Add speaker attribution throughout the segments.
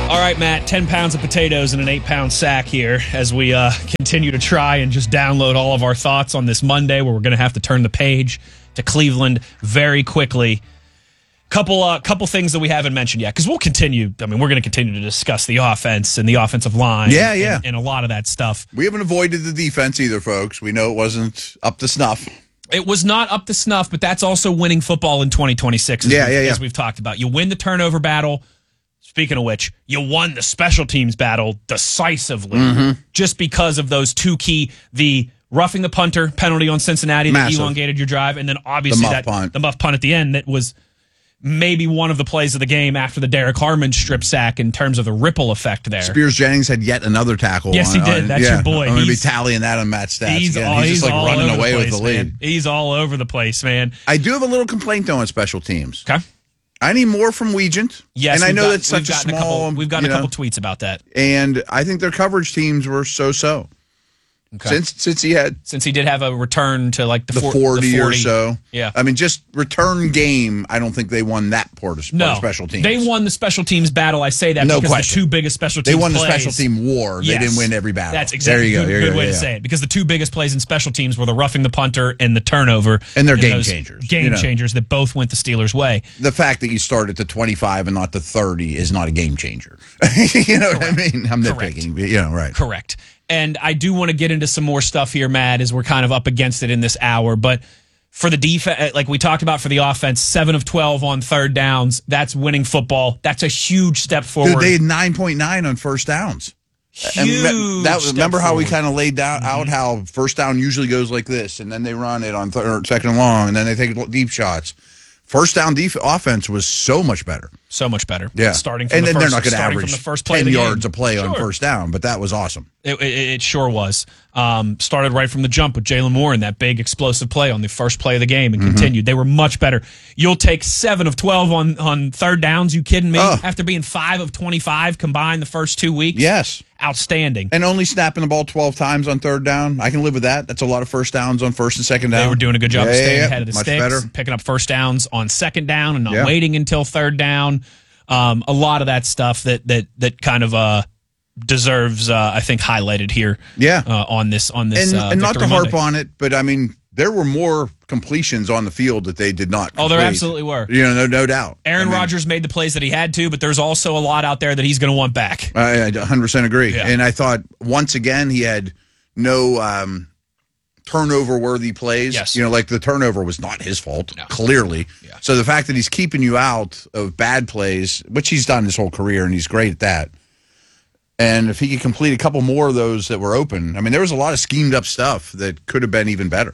Speaker 1: All right, Matt, 10 pounds of potatoes in an 8-pound sack here as we continue to try and just download all of our thoughts on this Monday where we're going to have to turn the page to Cleveland very quickly. Couple things that we haven't mentioned yet because we'll continue. I mean, we're going to continue to discuss the offense and the offensive line and a lot of that stuff.
Speaker 2: We haven't avoided the defense either, folks. We know it wasn't up to snuff.
Speaker 1: It was not up to snuff, but that's also winning football in 2026 as we've talked about. You win the turnover battle. Speaking of which, you won the special teams battle decisively just because of those two key, the roughing the punter penalty on Cincinnati that elongated your drive, and then obviously the muff punt at the end that was maybe one of the plays of the game after the Derek Harmon strip sack in terms of the ripple effect there.
Speaker 2: Spears Jennings had yet another tackle.
Speaker 1: Yes, he did. That's your boy.
Speaker 2: I'm going to be tallying that on Matt's stats. He's just like running away with the lead.
Speaker 1: He's all over the place, man.
Speaker 2: I do have a little complaint, though, on special teams.
Speaker 1: Okay.
Speaker 2: I need more from Weegent.
Speaker 1: Yes,
Speaker 2: and I know that's such a small...
Speaker 1: We've gotten a couple tweets about that.
Speaker 2: And I think their coverage teams were so-so. Okay. Since he did have a return to like the 40
Speaker 1: or
Speaker 2: so.
Speaker 1: Yeah.
Speaker 2: I mean, just return game, I don't think they won that part of special teams.
Speaker 1: They won the special teams battle. I say that because the two biggest special teams
Speaker 2: They won
Speaker 1: plays,
Speaker 2: the special team war. They didn't win every battle.
Speaker 1: That's exactly
Speaker 2: there you go.
Speaker 1: Good way to say it. Because the two biggest plays in special teams were the roughing the punter and the turnover.
Speaker 2: And they're game changers.
Speaker 1: Game changers that both went the Steelers' way.
Speaker 2: The fact that you start at the 25 and not the 30 is not a game changer. You know what I mean? I'm nitpicking. Right.
Speaker 1: Correct. And I do want to get into some more stuff here, Matt, as we're kind of up against it in this hour. But for the defense, like we talked about for the offense, 7 of 12 on third downs. That's winning football. That's a huge step forward.
Speaker 2: Dude, they had 9.9 on first downs. Remember how we kind of laid out how first down usually goes like this, and then they run it on second and long, and then they take deep shots. First down offense was so much better.
Speaker 1: So much better.
Speaker 2: Yeah.
Speaker 1: They're
Speaker 2: not going to average
Speaker 1: from the first play
Speaker 2: 10 yards a play on first down, but that was awesome.
Speaker 1: It sure was. Started right from the jump with Jalen Moore and that big explosive play on the first play of the game and continued. They were much better. You'll take 7 of 12 on third downs. You kidding me? After being 5 of 25 combined the first 2 weeks?
Speaker 2: Yes.
Speaker 1: Outstanding.
Speaker 2: And only snapping the ball 12 times on third down. I can live with that. That's a lot of first downs on first and second down.
Speaker 1: They were doing a good job of staying ahead of the
Speaker 2: much
Speaker 1: sticks,
Speaker 2: better.
Speaker 1: Picking up first downs on second down and not waiting until third down. A lot of that stuff that kind of deserves, I think, highlighted here.
Speaker 2: Yeah.
Speaker 1: On this.
Speaker 2: And not to harp on it, but I mean, there were more completions on the field that they did not complete.
Speaker 1: Oh, there absolutely were.
Speaker 2: No doubt.
Speaker 1: Aaron Rodgers made the plays that he had to, but there's also a lot out there that he's going to want back.
Speaker 2: I 100% agree. Yeah. And I thought, once again, he had no turnover-worthy plays.
Speaker 1: Yes.
Speaker 2: Like the turnover was not his fault, clearly.
Speaker 1: Yeah.
Speaker 2: So the fact that he's keeping you out of bad plays, which he's done his whole career, and he's great at that. And if he could complete a couple more of those that were open, I mean, there was a lot of schemed-up stuff that could have been even better.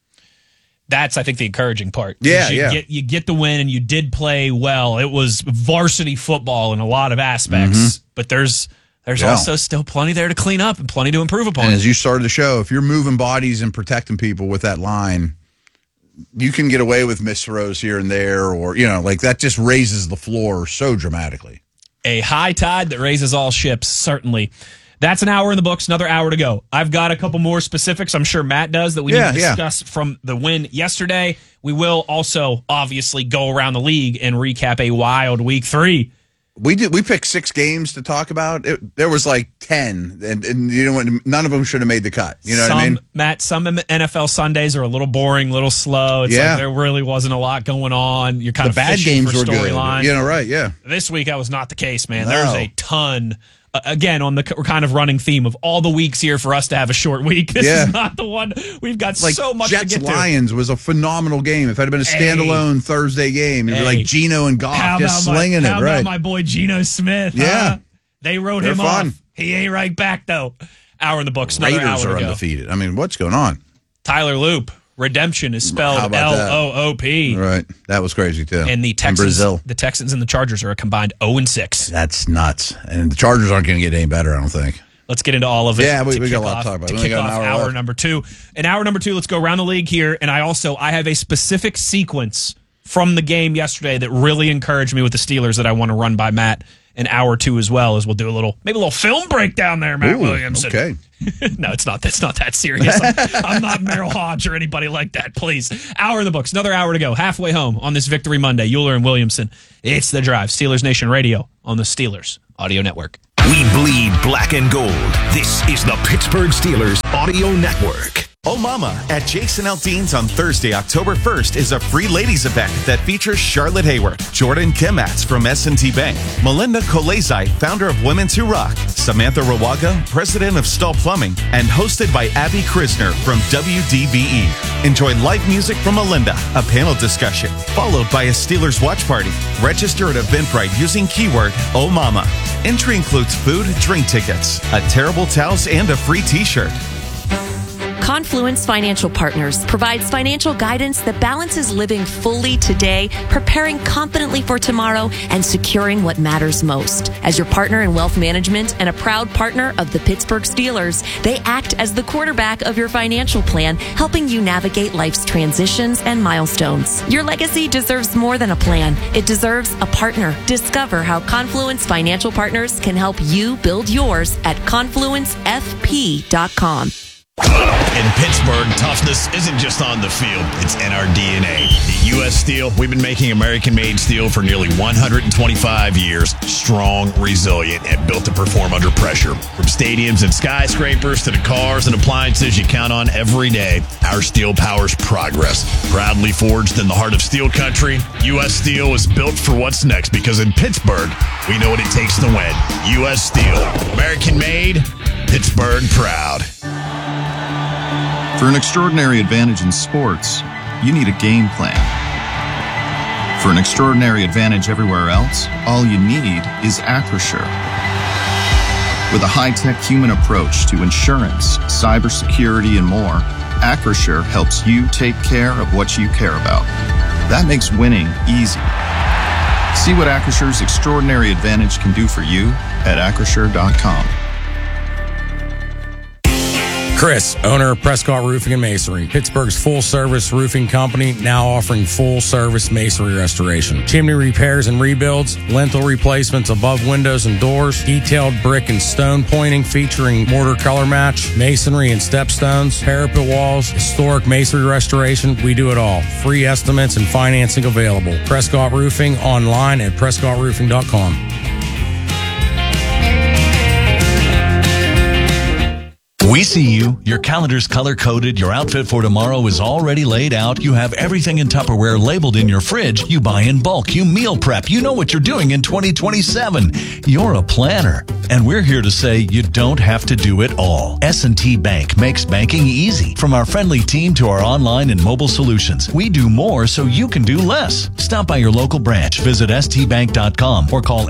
Speaker 1: That's, I think, the encouraging part.
Speaker 2: Yeah,
Speaker 1: you get the win, and you did play well. It was varsity football in a lot of aspects, but there's also still plenty there to clean up and plenty to improve upon.
Speaker 2: And as you started the show, if you're moving bodies and protecting people with that line, you can get away with missed throws here and there, or, that just raises the floor so dramatically.
Speaker 1: A high tide that raises all ships, certainly. That's an hour in the books, another hour to go. I've got a couple more specifics, I'm sure Matt does, that we need to discuss from the win yesterday. We will also, obviously, go around the league and recap a wild Week 3.
Speaker 2: We picked 6 games to talk about. There was like 10, and none of them should have made the cut. You know what I mean?
Speaker 1: Matt, some NFL Sundays are a little boring, a little slow. It's like there really wasn't a lot going on. You're kind of
Speaker 2: bad
Speaker 1: fishing
Speaker 2: games
Speaker 1: for
Speaker 2: were
Speaker 1: storyline.
Speaker 2: Good. Right, yeah.
Speaker 1: This week, that was not the case, man. There's a ton. Again, on the kind of running theme of all the weeks here for us to have a short week. This is not the one. We've got so much to get to.
Speaker 2: Jets-Lions was a phenomenal game. If it had been a standalone Thursday game, it'd be like Geno and Goff just slinging it, right? How
Speaker 1: about my boy Geno Smith?
Speaker 2: Yeah.
Speaker 1: They wrote him off. He ain't right back, though. Hour in the books.
Speaker 2: Raiders are undefeated. I mean, what's going on?
Speaker 1: Tyler Loop. Redemption is spelled L-O-O-P.
Speaker 2: Right. That was crazy, too.
Speaker 1: And the Texans and the Chargers are a combined 0-6.
Speaker 2: That's nuts. And the Chargers aren't going to get any better, I don't think.
Speaker 1: Let's get into all of it.
Speaker 2: Yeah, we got a lot to talk about.
Speaker 1: To kick off hour number 2. In hour number 2, let's go around the league here. And I have a specific sequence from the game yesterday that really encouraged me with the Steelers that I want to run by Matt in hour 2 as well, as we'll do maybe a little film breakdown there, Matt Williamson.
Speaker 2: Okay.
Speaker 1: No, it's not that serious. I'm not Merrill Hodge or anybody like that, please. Hour in the books. Another hour to go. Halfway home on this Victory Monday. Euler and Williamson. It's The Drive. Steelers Nation Radio on the Steelers Audio Network.
Speaker 3: We bleed black and gold. This is the Pittsburgh Steelers Audio Network. Oh Mama at Jason Aldean's on Thursday, October 1st is a free ladies event that features Charlotte Hayward, Jordan Kematz from S&T Bank, Melinda Kolezai, founder of Women's Who Rock, Samantha Rawaga, president of Stahl Plumbing, and hosted by Abby Krisner from WDBE. Enjoy live music from Melinda, a panel discussion, followed by a Steelers watch party. Register at Eventbrite using keyword Oh Mama. Entry includes food, drink tickets, a Terrible Towels, and a free t-shirt.
Speaker 4: Confluence Financial Partners provides financial guidance that balances living fully today, preparing confidently for tomorrow, and securing what matters most. As your partner in wealth management and a proud partner of the Pittsburgh Steelers, they act as the quarterback of your financial plan, helping you navigate life's transitions and milestones. Your legacy deserves more than a plan. It deserves a partner. Discover how Confluence Financial Partners can help you build yours at confluencefp.com.
Speaker 5: In Pittsburgh, toughness isn't just on the field, it's in our DNA. At U.S. Steel, we've been making American-made steel for nearly 125 years. Strong, resilient, and built to perform under pressure. From stadiums and skyscrapers to the cars and appliances you count on every day, our steel powers progress. Proudly forged in the heart of steel country, U.S. Steel is built for what's next because in Pittsburgh, we know what it takes to win. U.S. Steel, American-made, Pittsburgh proud.
Speaker 6: For an extraordinary advantage in sports, you need a game plan. For an extraordinary advantage everywhere else, all you need is Acrisure. With a high-tech human approach to insurance, cybersecurity, and more, Acrisure helps you take care of what you care about. That makes winning easy. See what Acrisure's extraordinary advantage can do for you at Acrisure.com.
Speaker 7: Chris, owner of Prescott Roofing and Masonry, Pittsburgh's full-service roofing company, now offering full-service masonry restoration. Chimney repairs and rebuilds, lintel replacements above windows and doors, detailed brick and stone pointing featuring mortar color match, masonry and stepstones, parapet walls, historic masonry restoration. We do it all. Free estimates and financing available. Prescott Roofing online at prescottroofing.com.
Speaker 8: We see you. Your calendar's color-coded. Your outfit for tomorrow is already laid out. You have everything in Tupperware labeled in your fridge. You buy in bulk. You meal prep. You know what you're doing in 2027. You're a planner. And we're here to say you don't have to do it all. S&T Bank makes banking easy. From our friendly team to our online and mobile solutions, we do more so you can do less. Stop by your local branch. Visit stbank.com or call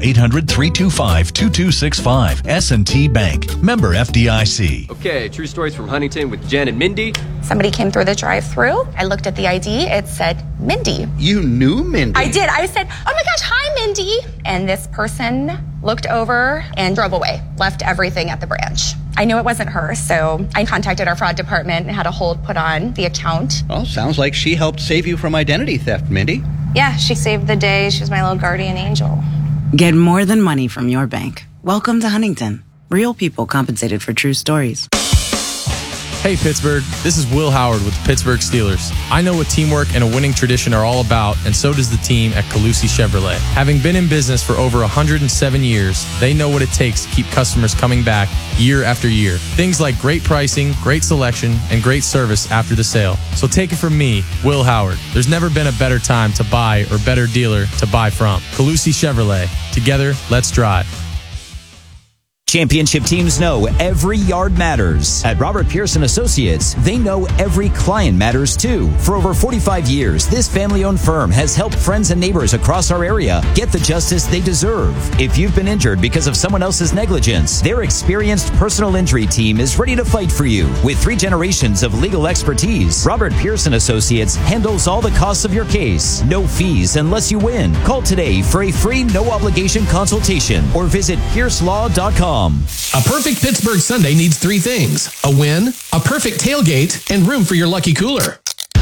Speaker 8: 800-325-2265. S&T Bank. Member FDIC.
Speaker 9: Okay, true stories from Huntington with Jen and Mindy.
Speaker 10: Somebody came through the drive-thru. I looked at the ID. It said Mindy.
Speaker 11: You knew Mindy?
Speaker 10: I did. I said, oh my gosh, hi, Mindy. And this person looked over and drove away, left everything at the branch. I knew it wasn't her, so I contacted our fraud department and had a hold put on the account.
Speaker 11: Well, sounds like she helped save you from identity theft, Mindy.
Speaker 10: Yeah, she saved the day. She was my little guardian angel.
Speaker 12: Get more than money from your bank. Welcome to Huntington. Real people compensated for true stories.
Speaker 13: Hey Pittsburgh, this is Will Howard with the Pittsburgh Steelers. I know what teamwork and a winning tradition are all about, and so does the team at Calusi Chevrolet. Having been in business for over 107 years, they know what it takes to keep customers coming back year after year. Things like great pricing, great selection, and great service after the sale. So take it from me, Will Howard. There's never been a better time to buy or better dealer to buy from. Calusi Chevrolet. Together, let's drive.
Speaker 14: Championship teams know every yard matters. At Robert Pearson Associates, they know every client matters too. For over 45 years, this family-owned firm has helped friends and neighbors across our area get the justice they deserve. If you've been injured because of someone else's negligence, their experienced personal injury team is ready to fight for you. With 3 generations of legal expertise, Robert Pearson Associates handles all the costs of your case. No fees unless you win. Call today for a free no-obligation consultation or visit piercelaw.com.
Speaker 15: A perfect Pittsburgh Sunday needs 3 things: a win, a perfect tailgate, and room for your lucky cooler.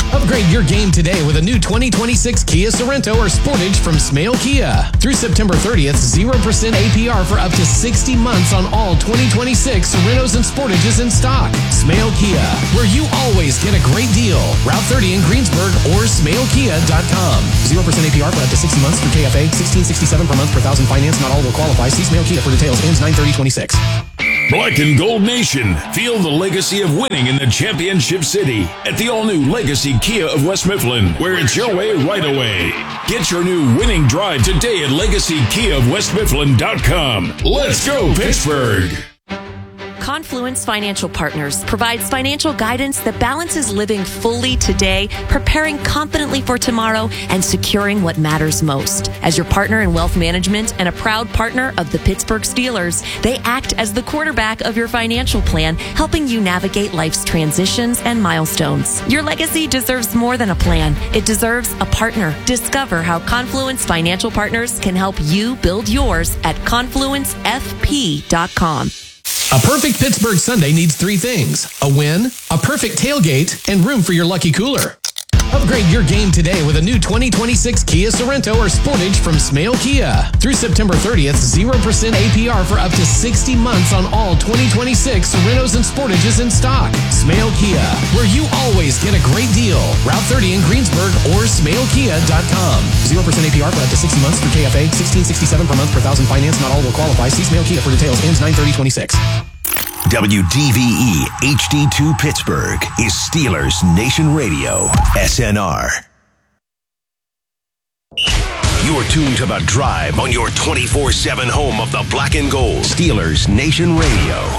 Speaker 15: Upgrade your game today with a new 2026 Kia Sorento or Sportage from Smale Kia. Through September 30th, 0% APR for up to 60 months on all 2026 Sorentos and Sportages in stock. Smale Kia, where you always get a great deal. Route 30 in Greensburg or smalekia.com. 0% APR for up to 60 months through KFA. $16.67 per month per thousand finance. Not all will qualify. See Smale Kia for details. Ends 9/30/26.
Speaker 16: Black and Gold Nation, feel the legacy of winning in the championship city at the all-new Legacy Kia of West Mifflin, where it's your way right away. Get your new winning drive today at LegacyKiaofWestMifflin.com. Let's go, Pittsburgh!
Speaker 4: Confluence Financial Partners provides financial guidance that balances living fully today, preparing confidently for tomorrow, and securing what matters most. As your partner in wealth management and a proud partner of the Pittsburgh Steelers, they act as the quarterback of your financial plan, helping you navigate life's transitions and milestones. Your legacy deserves more than a plan. It deserves a partner. Discover how Confluence Financial Partners can help you build yours at confluencefp.com.
Speaker 15: A perfect Pittsburgh Sunday needs 3 things: a win, a perfect tailgate, and room for your lucky cooler. Upgrade your game today with a new 2026 Kia Sorento or Sportage from Smale Kia. Through September 30th, 0% APR for up to 60 months on all 2026 Sorentos and Sportages in stock. Smale Kia, where you always get a great deal. Route 30 in Greensburg or smalekia.com. 0% APR for up to 60 months through KFA. $16.67 per month per thousand finance. Not all will qualify. See Smale Kia for details. Ends 9/30/26.
Speaker 3: WDVE HD2 Pittsburgh is Steelers Nation Radio, SNR. You're tuned to The Drive on your 24/7 home of the black and gold. Steelers Nation Radio.